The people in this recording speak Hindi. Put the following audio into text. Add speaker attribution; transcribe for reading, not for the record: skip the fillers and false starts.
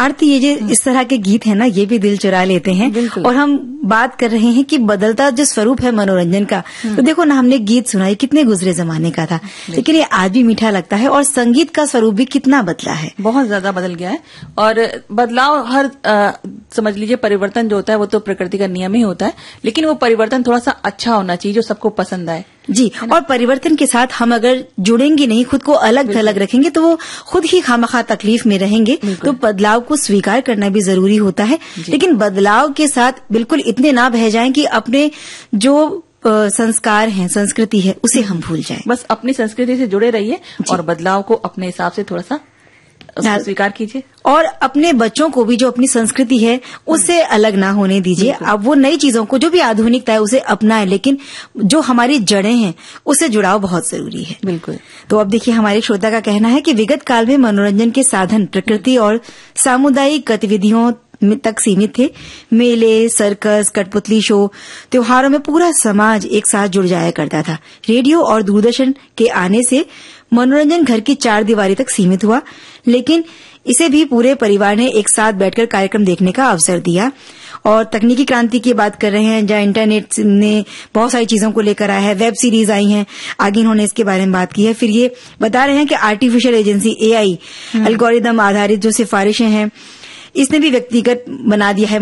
Speaker 1: आरती, ये जो इस तरह के गीत है ना, ये भी दिल चुरा लेते हैं। और हम बात कर रहे हैं कि बदलता जो स्वरूप है मनोरंजन का, तो देखो ना, हमने गीत सुना, ये कितने गुजरे जमाने का था, लेकिन ये आज भी मीठा लगता है। और संगीत का स्वरूप भी कितना बदला है,
Speaker 2: बहुत ज्यादा बदल गया है। और बदलाव हर समझ लीजिए परिवर्तन जो होता है वो तो प्रकृति का नियम ही होता है, लेकिन वो परिवर्तन थोड़ा सा अच्छा होना चाहिए जो सबको पसंद आए
Speaker 1: जी। और परिवर्तन के साथ हम अगर जुड़ेंगे नहीं, खुद को अलग थलग रखेंगे, तो वो खुद ही खामखा तकलीफ में रहेंगे। तो बदलाव को स्वीकार करना भी जरूरी होता है, लेकिन बदलाव के साथ बिल्कुल इतने ना बह जाएं कि अपने जो संस्कार हैं, संस्कृति है, उसे हम भूल जाएं।
Speaker 2: बस अपनी संस्कृति से जुड़े रहिए और बदलाव को अपने हिसाब से थोड़ा सा स्वीकार कीजिए।
Speaker 1: और अपने बच्चों को भी जो अपनी संस्कृति है उससे अलग ना होने दीजिए। अब वो नई चीजों को, जो भी आधुनिकता है, उसे अपनाएं, लेकिन जो हमारी जड़ें हैं उससे जुड़ाव बहुत जरूरी है।
Speaker 2: बिल्कुल।
Speaker 1: तो अब देखिए, हमारे श्रोता का कहना है कि विगत काल में मनोरंजन के साधन प्रकृति और सामुदायिक गतिविधियों तक सीमित थे। मेले, सर्कस, कठपुतली शो, त्योहारों में पूरा समाज एक साथ जुड़ जाया करता था। रेडियो और दूरदर्शन के आने से मनोरंजन घर की 4 दीवारी तक सीमित हुआ, लेकिन इसे भी पूरे परिवार ने एक साथ बैठकर कार्यक्रम देखने का अवसर दिया। और तकनीकी क्रांति की बात कर रहे हैं, जहां इंटरनेट ने बहुत सारी चीजों को लेकर आया है, वेब सीरीज आई हैं, आगे इन्होंने इसके बारे में बात की है। फिर ये बता रहे हैं कि आर्टिफिशियल एजेंसी AI एल्गोरिदम आधारित जो सिफारिशें हैं, इसने भी व्यक्तिगत बना दिया है